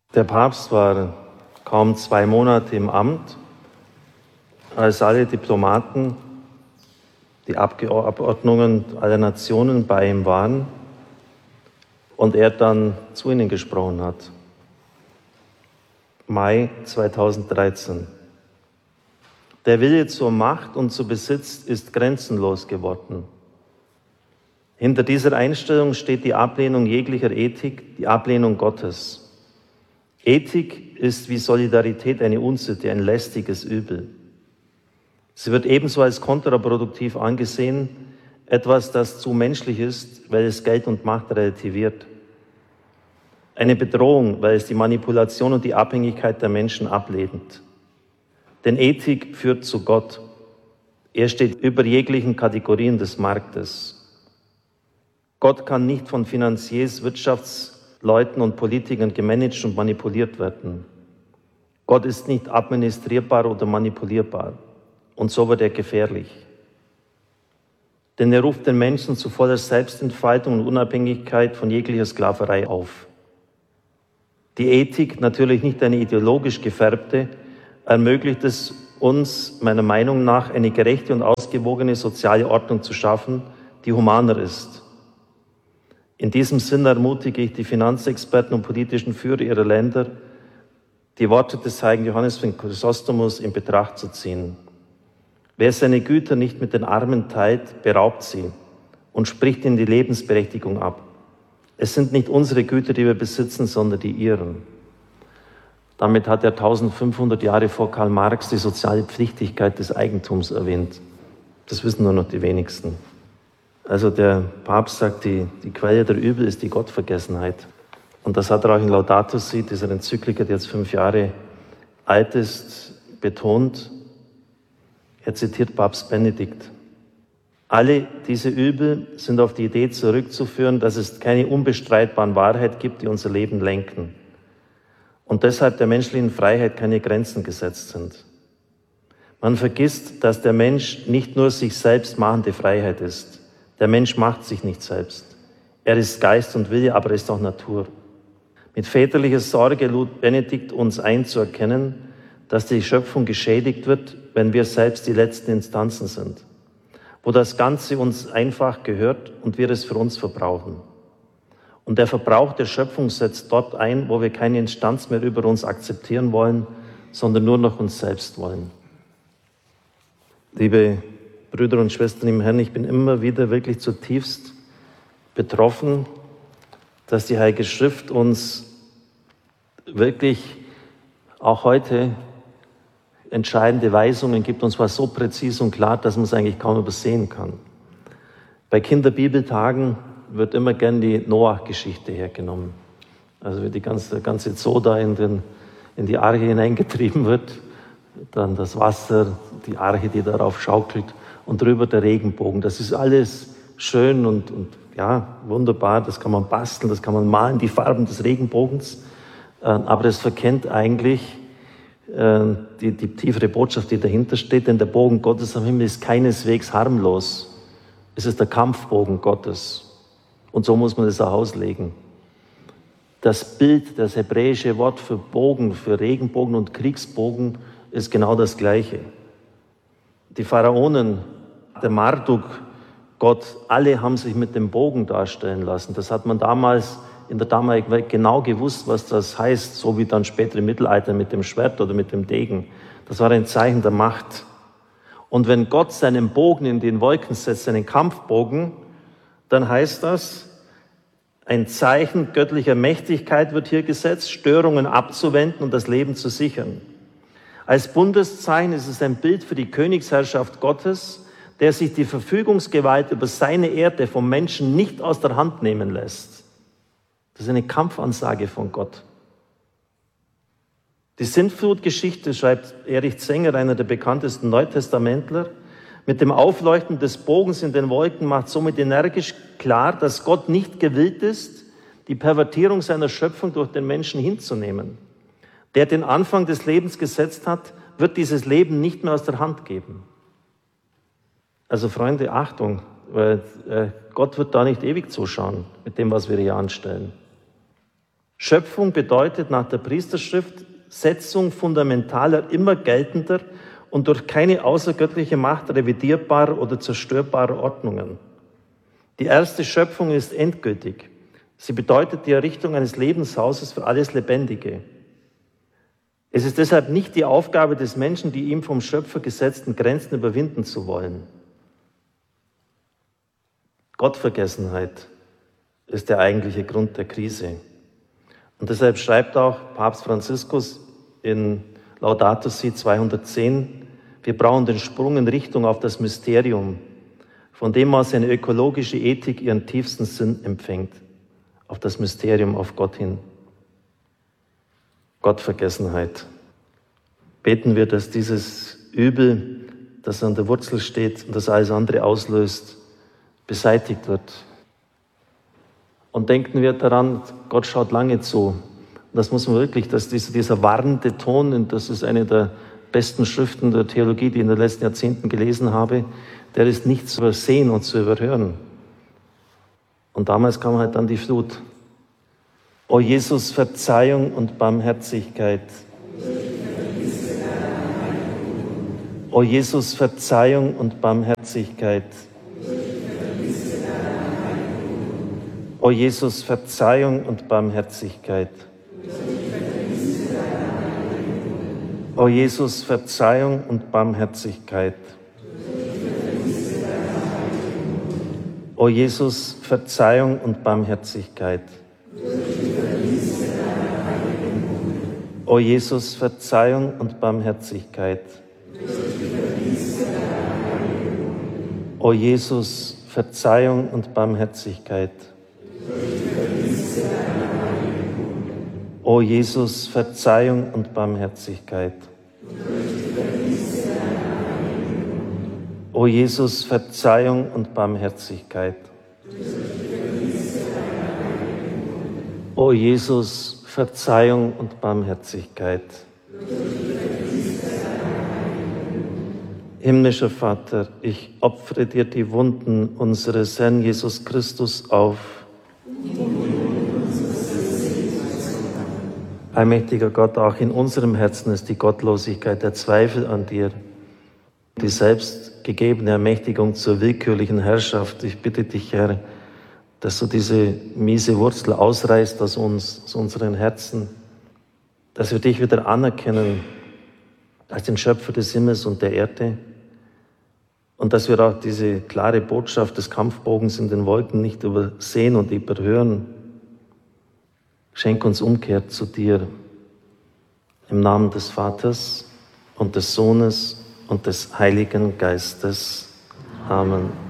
Der Papst war kaum 2 Monate im Amt, als alle Diplomaten, die Abgeordneten aller Nationen bei ihm waren und er dann zu ihnen gesprochen hat. Mai 2013. Der Wille zur Macht und zu Besitz ist grenzenlos geworden. Hinter dieser Einstellung steht die Ablehnung jeglicher Ethik, die Ablehnung Gottes. Ethik ist wie Solidarität eine Unsitte, ein lästiges Übel. Sie wird ebenso als kontraproduktiv angesehen, etwas, das zu menschlich ist, weil es Geld und Macht relativiert. Eine Bedrohung, weil es die Manipulation und die Abhängigkeit der Menschen ablehnt. Denn Ethik führt zu Gott. Er steht über jeglichen Kategorien des Marktes. Gott kann nicht von Finanziers, Wirtschaftsleuten und Politikern gemanagt und manipuliert werden. Gott ist nicht administrierbar oder manipulierbar. Und so wird er gefährlich. Denn er ruft den Menschen zu voller Selbstentfaltung und Unabhängigkeit von jeglicher Sklaverei auf. Die Ethik, natürlich nicht eine ideologisch gefärbte, ermöglicht es uns, meiner Meinung nach, eine gerechte und ausgewogene soziale Ordnung zu schaffen, die humaner ist. In diesem Sinn ermutige ich die Finanzexperten und politischen Führer ihrer Länder, die Worte des heiligen Johannes von Chrysostomus in Betracht zu ziehen. Wer seine Güter nicht mit den Armen teilt, beraubt sie und spricht ihnen die Lebensberechtigung ab. Es sind nicht unsere Güter, die wir besitzen, sondern die ihren. Damit hat er 1500 Jahre vor Karl Marx die soziale Pflichtigkeit des Eigentums erwähnt. Das wissen nur noch die wenigsten. Also der Papst sagt, die Quelle der Übel ist die Gottvergessenheit. Und das hat er auch in Laudato Si, dieser Enzyklika, die jetzt 5 Jahre alt ist, betont. Er zitiert Papst Benedikt. Alle diese Übel sind auf die Idee zurückzuführen, dass es keine unbestreitbaren Wahrheiten gibt, die unser Leben lenken. Und deshalb der menschlichen Freiheit keine Grenzen gesetzt sind. Man vergisst, dass der Mensch nicht nur sich selbst machende Freiheit ist. Der Mensch macht sich nicht selbst. Er ist Geist und Wille, aber er ist auch Natur. Mit väterlicher Sorge lud Benedikt uns ein, zu erkennen, dass die Schöpfung geschädigt wird, wenn wir selbst die letzten Instanzen sind, wo das Ganze uns einfach gehört und wir es für uns verbrauchen. Und der Verbrauch der Schöpfung setzt dort ein, wo wir keine Instanz mehr über uns akzeptieren wollen, sondern nur noch uns selbst wollen. Liebe Brüder und Schwestern im Herrn, ich bin immer wieder wirklich zutiefst betroffen, dass die Heilige Schrift uns wirklich auch heute entscheidende Weisungen gibt, und zwar so präzise und klar, dass man es eigentlich kaum übersehen kann. Bei Kinderbibeltagen wird immer gern die Noach-Geschichte hergenommen. Also wie der ganze Zoo da in die Arche hineingetrieben wird, dann das Wasser, die Arche, die darauf schaukelt und drüber der Regenbogen. Das ist alles schön und ja, wunderbar. Das kann man basteln, das kann man malen, die Farben des Regenbogens. Aber das verkennt eigentlich die tiefere Botschaft, die dahinter steht. Denn der Bogen Gottes am Himmel ist keineswegs harmlos. Es ist der Kampfbogen Gottes. Und so muss man das auch auslegen. Das Bild, das hebräische Wort für Bogen, für Regenbogen und Kriegsbogen ist genau das Gleiche. Die Pharaonen, der Marduk, Gott, alle haben sich mit dem Bogen darstellen lassen. Das hat man damals in der damaligen Welt genau gewusst, was das heißt, so wie dann später im Mittelalter mit dem Schwert oder mit dem Degen. Das war ein Zeichen der Macht. Und wenn Gott seinen Bogen in den Wolken setzt, seinen Kampfbogen, dann heißt das, ein Zeichen göttlicher Mächtigkeit wird hier gesetzt, Störungen abzuwenden und das Leben zu sichern. Als Bundeszeichen ist es ein Bild für die Königsherrschaft Gottes, der sich die Verfügungsgewalt über seine Erde vom Menschen nicht aus der Hand nehmen lässt. Das ist eine Kampfansage von Gott. Die Sintflutgeschichte, schreibt Erich Zenger, einer der bekanntesten Neutestamentler, mit dem Aufleuchten des Bogens in den Wolken macht somit energisch klar, dass Gott nicht gewillt ist, die Pervertierung seiner Schöpfung durch den Menschen hinzunehmen. Der den Anfang des Lebens gesetzt hat, wird dieses Leben nicht mehr aus der Hand geben. Also Freunde, Achtung, weil Gott wird da nicht ewig zuschauen mit dem, was wir hier anstellen. Schöpfung bedeutet nach der Priesterschrift Setzung fundamentaler, immer geltender und durch keine außergöttliche Macht revidierbarer oder zerstörbarer Ordnungen. Die erste Schöpfung ist endgültig. Sie bedeutet die Errichtung eines Lebenshauses für alles Lebendige. Es ist deshalb nicht die Aufgabe des Menschen, die ihm vom Schöpfer gesetzten Grenzen überwinden zu wollen. Gottvergessenheit ist der eigentliche Grund der Krise. Und deshalb schreibt auch Papst Franziskus in Laudato Si 210, wir brauchen den Sprung in Richtung auf das Mysterium, von dem aus eine ökologische Ethik ihren tiefsten Sinn empfängt, auf das Mysterium, auf Gott hin. Gottvergessenheit. Beten wir, dass dieses Übel, das an der Wurzel steht und das alles andere auslöst, beseitigt wird. Und denken wir daran, Gott schaut lange zu. Und das muss man wirklich, dass dieser warnende Ton, und das ist eine der besten Schriften der Theologie, die ich in den letzten Jahrzehnten gelesen habe, der ist nicht zu übersehen und zu überhören. Und damals kam halt dann die Flut. O Jesus, Verzeihung und Barmherzigkeit. O Jesus, Verzeihung und Barmherzigkeit. O Jesus, Verzeihung und Barmherzigkeit. O Jesus, Verzeihung und Barmherzigkeit. O Jesus, Verzeihung und Barmherzigkeit. O Jesus, Verzeihung und Barmherzigkeit. O Jesus, Verzeihung und Barmherzigkeit. O Jesus, Verzeihung und Barmherzigkeit. O Jesus, Verzeihung und Barmherzigkeit. O Jesus, Verzeihung und Barmherzigkeit. Himmlischer Vater, ich opfere dir die Wunden unseres Herrn Jesus Christus auf. Allmächtiger Gott, auch in unserem Herzen ist die Gottlosigkeit, der Zweifel an dir, die selbst gegebene Ermächtigung zur willkürlichen Herrschaft. Ich bitte dich, Herr, dass du diese miese Wurzel ausreißt aus uns, aus unseren Herzen, dass wir dich wieder anerkennen als den Schöpfer des Himmels und der Erde und dass wir auch diese klare Botschaft des Kampfbogens in den Wolken nicht übersehen und überhören. Schenk uns Umkehr zu dir. Im Namen des Vaters und des Sohnes und des Heiligen Geistes. Amen.